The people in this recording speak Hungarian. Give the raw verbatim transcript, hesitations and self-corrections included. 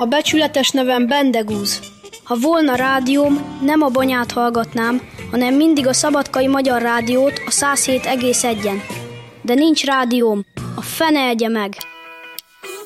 A becsületes nevem Bendegúz. Ha volna rádióm, nem a Banyát hallgatnám, hanem mindig a Szabadkai Magyar Rádiót, a száz hét egész egyen. De nincs rádióm, a fene egye meg!